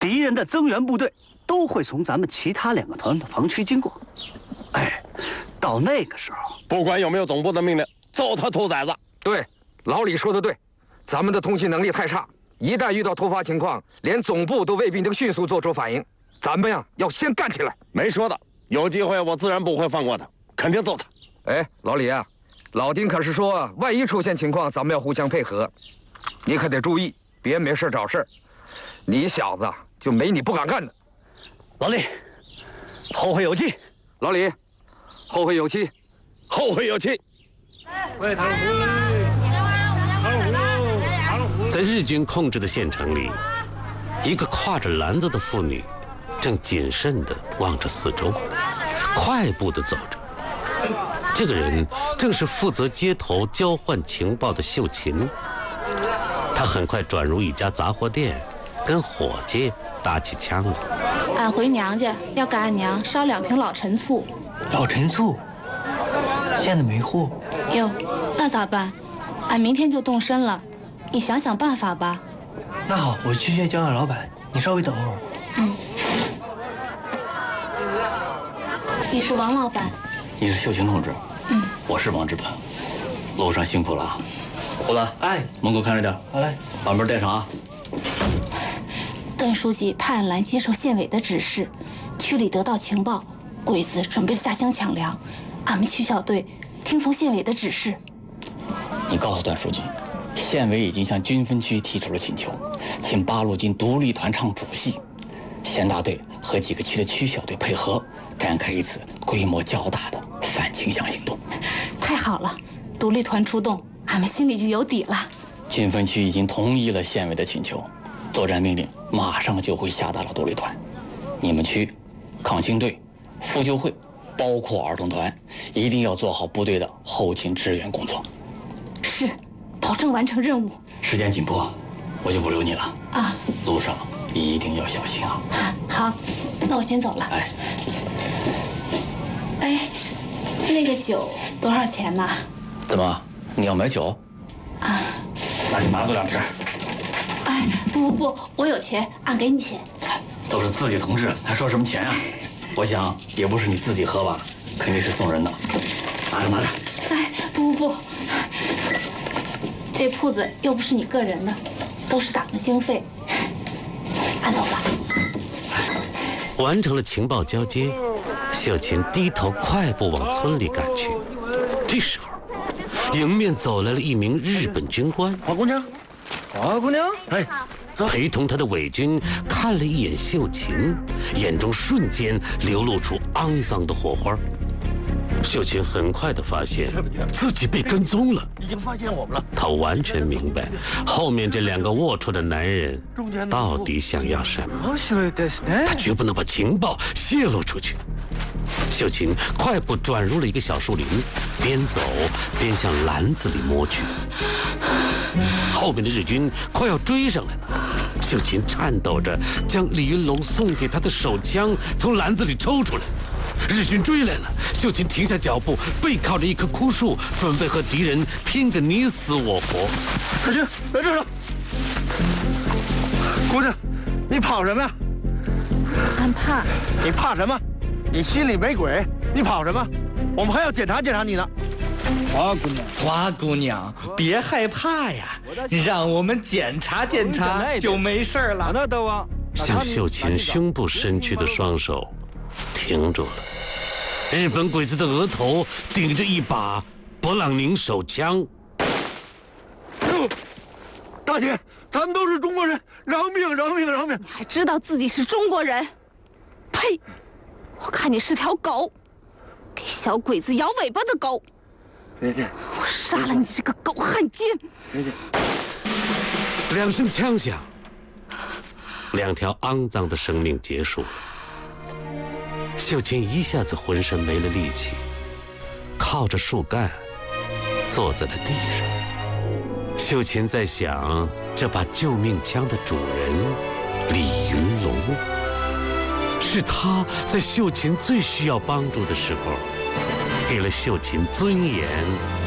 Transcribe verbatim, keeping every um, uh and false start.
敌人的增援部队都会从咱们其他两个团的防区经过。哎，到那个时候， 不管有没有总部的命令，揍他兔崽子！ 对，老李说的对，咱们的通信能力太差，一旦遇到突发情况，连总部都未必能迅速做出反应。咱们呀，要先干起来。 没说的，有机会我自然不会放过他，肯定揍他。 哎，老李啊，老丁可是说，万一出现情况，咱们要互相配合，你可得注意，别没事找事。你小子就没你不敢干的。 老李，后会有期。 老李，后会有期。 后会有期。 喂，唐虎，唐虎， 在日军控制的县城里，一个挎着篮子的妇女正谨慎地望着四周，快步地走着。这个人正是负责街头交换情报的秀琴。他很快转入一家杂货店，跟伙计打起枪来。 俺回娘家要给俺娘烧两瓶老陈醋。 老陈醋，现在没货。 哟，那咋办？俺明天就动身了，你想想办法吧。 那好，我去见交给老板，你稍微等会儿。 嗯。你是王老板？ 你是秀琴同志？ 嗯。 我是王志本。路上辛苦了啊。胡子， 哎， 门口看着点。 好嘞， 把门带上啊。 段书记派俺来接受县委的指示，区里得到情报，鬼子准备下乡抢粮，俺们区小队听从县委的指示。 你告诉段书记，县委已经向军分区提出了请求，请八路军独立团唱主戏，县大队和几个区的区小队配合，展开一次规模较大的反倾向行动。 太好了，独立团出动，俺们心里就有底了。 军分区已经同意了县委的请求，作战命令马上就会下达了独立团。你们区抗清队、妇救会，包括儿童团，一定要做好部队的后勤支援工作。 是，保证完成任务。 时间紧迫，我就不留你了啊。 路上一定要小心啊。 好，那我先走了。 哎， 哎，那个酒多少钱呢？ 怎么，你要买酒？ 啊， 那你拿走两瓶。 哎，不不不，我有钱，俺给你钱。 都是自己同志，还说什么钱啊？我想也不是你自己喝吧，肯定是送人的。拿着拿着。 哎，不不不，这铺子又不是你个人的，都是党的经费。俺走了。 完成了情报交接，秀琴低头快步往村里赶去。这时候，迎面走来了一名日本军官。 花姑娘，花姑娘，哎。 陪同他的伪军看了一眼秀琴，眼中瞬间流露出肮脏的火花。秀琴很快地发现自己被跟踪了， 已经发现我们了。 她完全明白后面这两个龌龊的男人到底想要什么。她绝不能把情报泄露出去。秀琴快步转入了一个小树林，边走边向篮子里摸去。后面的日军快要追上来了，秀琴颤抖着将李云龙送给她的手枪从篮子里抽出来。日军追来了，秀琴停下脚步，背靠着一棵枯树，准备和敌人拼个你死我活。 日军来这了！姑娘，你跑什么呀？ 俺怕。 你怕什么？你心里没鬼，你跑什么？我们还要检查检查你呢。 花姑娘，花姑娘，别害怕呀，让我们检查检查就没事了。 向秀琴胸部伸去的双手停住了，日本鬼子的额头顶着一把勃朗宁手枪。 大姐，咱们都是中国人，饶命饶命饶命！ 你还知道自己是中国人？呸！我看你是条狗，给小鬼子摇尾巴的狗。 别介， 我杀了你这个狗汉奸！ 别介。 两声枪响，两条肮脏的生命结束了。秀琴一下子浑身没了力气，靠着树干坐在了地上。秀琴在想，这把救命枪的主人李云龙，是他在秀琴最需要帮助的时候，给了秀琴尊严